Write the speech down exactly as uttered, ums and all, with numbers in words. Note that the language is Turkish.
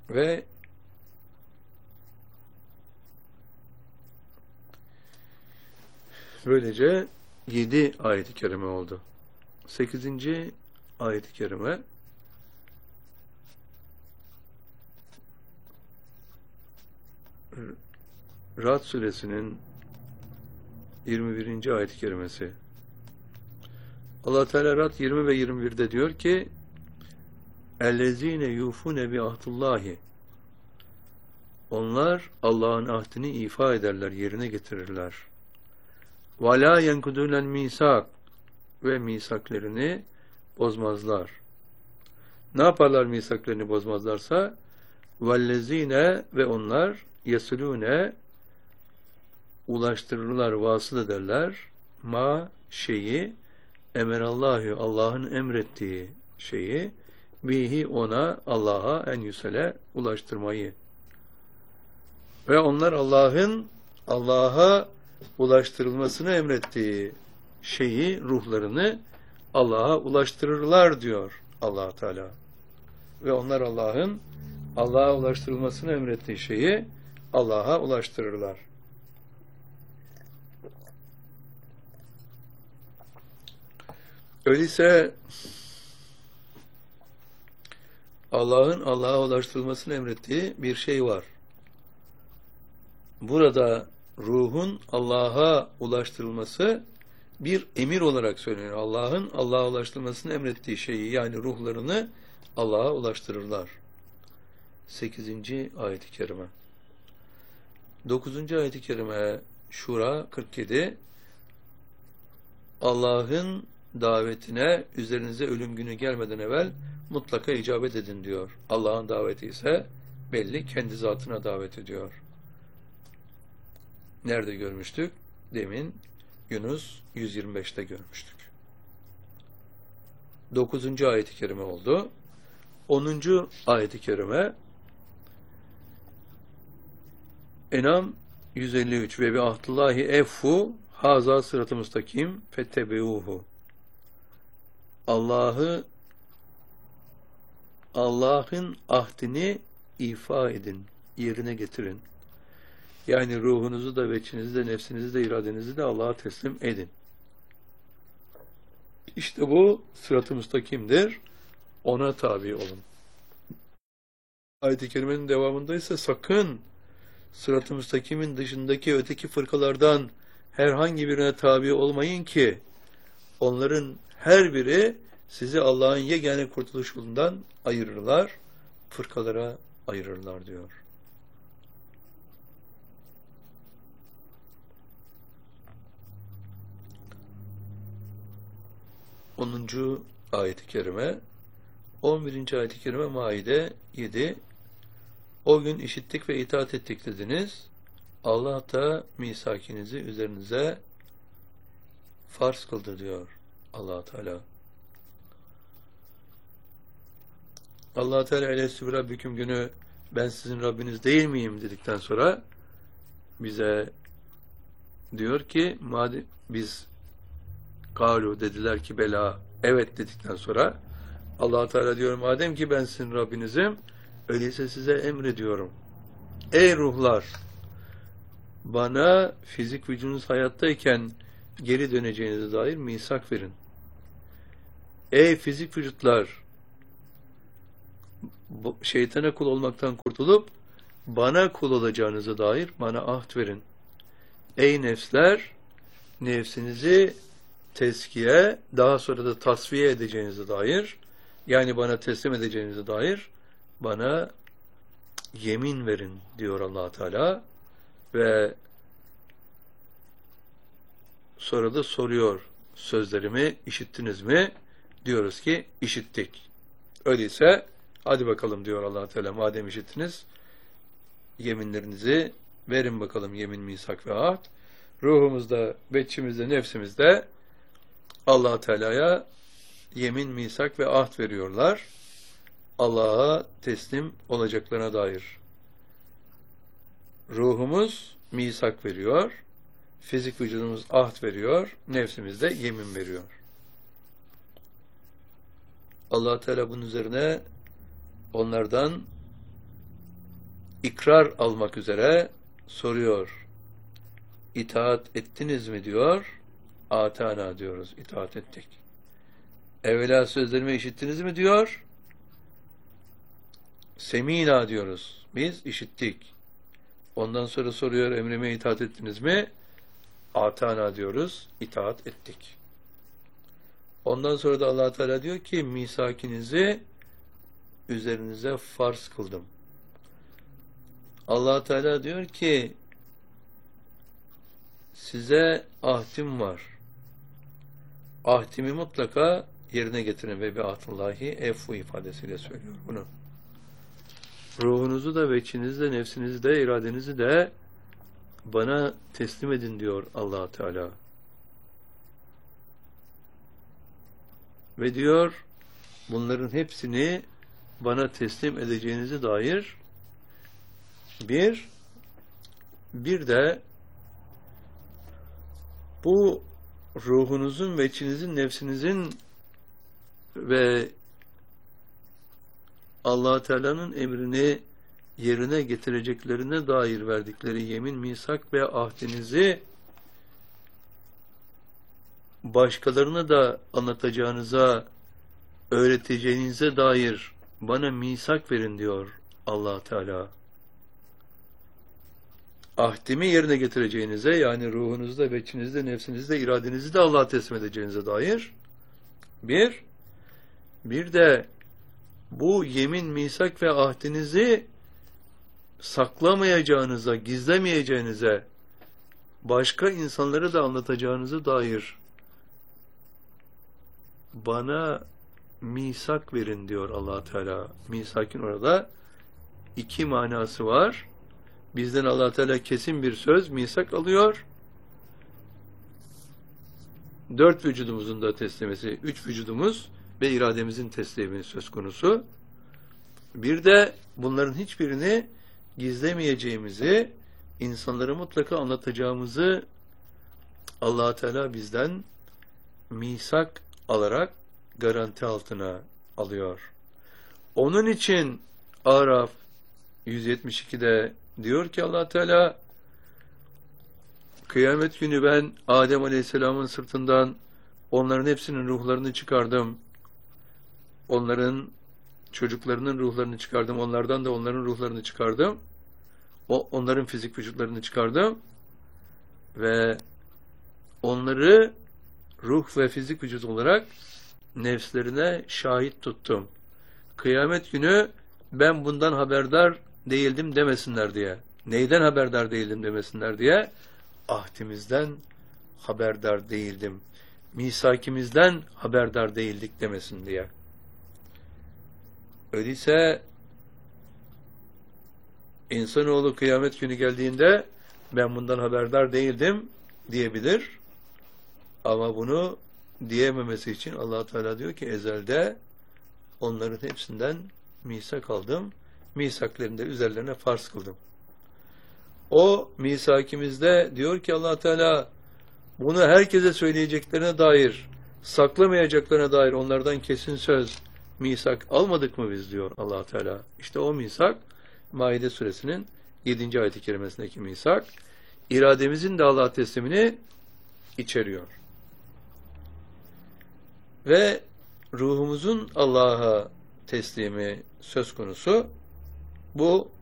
Ve böylece yedi ayet-i kerime oldu. Sekizinci ayet-i kerime Ra'd suresinin yirmi birinci ayet-i kerimesi. Allah Teala Ra'd yirmi ve yirmi birde diyor ki: "Ellezine yufune bi ahdillahi." Onlar Allah'ın ahdini ifa ederler, yerine getirirler. "Ve la yenkudunel misak." Ve misaklerini bozmazlar. Ne yaparlar misaklerini bozmazlarsa? "Vellezine" ve onlar yesilune ulaştırırlar, vasıl ederler. "Ma" şeyi emerallahu Allah'ın emrettiği şeyi bihi ona Allah'a en yüsele ulaştırmayı. Ve onlar Allah'ın Allah'a ulaştırılmasını emrettiği şeyi, ruhlarını Allah'a ulaştırırlar diyor Allah Teala. Ve onlar Allah'ın Allah'a ulaştırılmasını emrettiği şeyi Allah'a ulaştırırlar. Öyleyse Allah'ın Allah'a ulaştırılmasını emrettiği bir şey var. Burada ruhun Allah'a ulaştırılması bir emir olarak söyleniyor. Allah'ın Allah'a ulaştırılmasını emrettiği şeyi, yani ruhlarını Allah'a ulaştırırlar. sekizinci ayet-i kerime. dokuzuncu ayet-i kerime Şura kırk yedi. Allah'ın davetine üzerinize ölüm günü gelmeden evvel mutlaka icabet edin diyor. Allah'ın daveti ise belli, kendi zatına davet ediyor. Nerede görmüştük? Demin Yunus yüz yirmi beşte görmüştük. dokuzuncu ayet-i kerime oldu. onuncu ayet-i kerime Enam yüz elli üç. Ve bi ahdillahi effu haza sırat-ı müstakim fettebi'uhu. Allah'ı Allah'ın ahdini ifa edin, yerine getirin. Yani ruhunuzu da, veçinizi de, nefsinizi de, iradenizi de Allah'a teslim edin. İşte bu sırat-ı müstakimdir. Ona tabi olun. Ayet-i kerimenin devamında ise sakın sırat-ı müstakimin dışındaki öteki fırkalardan herhangi birine tabi olmayın ki onların her biri sizi Allah'ın yegane kurtuluş yolundan ayırırlar, fırkalara ayırırlar diyor. onuncu ayet-i kerime, on birinci ayet-i kerime Maide yedi. O gün işittik ve itaat ettik dediniz. Allah da misakinizi üzerinize farz kıldı diyor Allah Teala. Allah Teala elestü Rabbiküm günü ben sizin Rabbiniz değil miyim dedikten sonra bize diyor ki madem biz galu dediler ki bela evet dedikten sonra Allah Teala diyor madem ki ben sizin Rabbinizim öyleyse size emrediyorum. Ey ruhlar! Bana fizik vücudunuz hayattayken geri döneceğinize dair misak verin. Ey fizik vücutlar! Şeytana kul olmaktan kurtulup bana kul olacağınıza dair bana ahd verin. Ey nefsler! Nefsinizi teskiye, daha sonra da tasfiye edeceğinize dair, yani bana teslim edeceğinize dair bana yemin verin diyor Allah Teala ve sonra da soruyor sözlerimi işittiniz mi? Diyoruz ki işittik. Öyleyse hadi bakalım diyor Allah Teala madem işittiniz yeminlerinizi verin bakalım yemin, misak ve ahd. Ruhumuzda, beçimizde, nefsimizde Allah Teala'ya yemin, misak ve ahd veriyorlar. Allah'a teslim olacaklarına dair. Ruhumuz misak veriyor, fizik vücudumuz ahd veriyor, nefsimiz de yemin veriyor. Allah Teala bunun üzerine onlardan ikrar almak üzere soruyor. İtaat ettiniz mi diyor. Atana diyoruz. İtaat ettik. Evvela sözlerimi işittiniz mi diyor. Semina diyoruz. Biz işittik. Ondan sonra soruyor, emrime itaat ettiniz mi? Atana diyoruz. İtaat ettik. Ondan sonra da Allah Teala diyor ki misakinizi üzerinize farz kıldım. Allah Teala diyor ki size ahdim var. Ahdimi mutlaka yerine getirin ve bi ahdillahi efu ifadesiyle söylüyor bunu. Ruhunuzu da ve içinizi de, nefsinizi de, iradenizi de bana teslim edin diyor Allah Teala. Ve diyor bunların hepsini bana teslim edeceğinize dair bir bir de bu ruhunuzun ve içinizin, nefsinizin ve Allah Teala'nın emrini yerine getireceklerine dair verdikleri yemin, misak ve ahdinizi başkalarına da anlatacağınıza, öğreteceğinize dair bana misak verin diyor Allah Teala. Ahdimi yerine getireceğinize, yani ruhunuzda ve içinizde, nefsinizde, iradenizi de Allah'a teslim edeceğinize dair bir, bir de bu yemin, misak ve ahdinizi saklamayacağınıza, gizlemeyeceğinize, başka insanlara da anlatacağınıza dair bana misak verin diyor Allah Teala. Misakin orada iki manası var. Bizden Allah Teala kesin bir söz, misak alıyor. Dört vücudumuzun da teslimesi, üç vücudumuz ve irademizin teslimi söz konusu. Bir de bunların hiçbirini gizlemeyeceğimizi, insanlara mutlaka anlatacağımızı Allah Teala bizden misak alarak garanti altına alıyor. Onun için Araf yüz yetmiş iki'de diyor ki Allah Teala kıyamet günü ben Adem Aleyhisselam'ın sırtından onların hepsinin ruhlarını çıkardım. Onların çocuklarının ruhlarını çıkardım. Onlardan da onların ruhlarını çıkardım. O, onların fizik vücutlarını çıkardım. Ve onları ruh ve fizik vücut olarak nefslerine şahit tuttum. Kıyamet günü ben bundan haberdar değildim demesinler diye. Neyden haberdar değildim demesinler diye? Ahdimizden haberdar değildim. Misakimizden haberdar değildik demesin diye. Öyleyse insanoğlu kıyamet günü geldiğinde ben bundan haberdar değildim diyebilir. Ama bunu diyememesi için Allah Teala diyor ki ezelde onların hepsinden misak aldım. Misaklarını da üzerlerine farz kıldım. O misakimizde diyor ki Allah Teala bunu herkese söyleyeceklerine dair, saklamayacaklarına dair onlardan kesin söz, misak almadık mı biz diyor Allah Teala. İşte o misak Maide suresinin yedinci ayet-i kerimesindeki misak, irademizin de Allah'a teslimini içeriyor. Ve ruhumuzun Allah'a teslimi söz konusu. Bu